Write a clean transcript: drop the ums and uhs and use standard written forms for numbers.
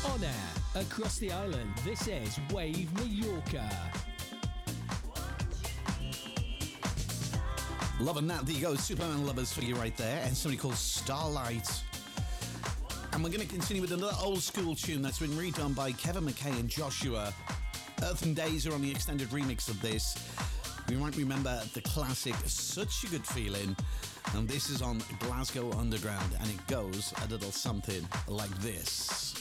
On air, across the island, this is Wave Mallorca. Loving that. There you go, Superman Lovers for you right there. And somebody called Starlight. And we're going to continue with another old school tune that's been redone by Kevin McKay and Joshua. Earth and Days are on the extended remix of this. You might remember the classic Such a Good Feeling. And this is on Glasgow Underground. And it goes a little something like this.